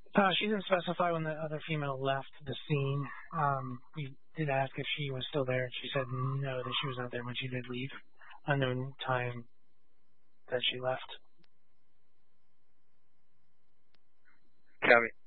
She didn't specify when the other female left the scene. We did ask if she was still there, and she said no, that she was not there when she did leave. Unknown time that she left. Copy.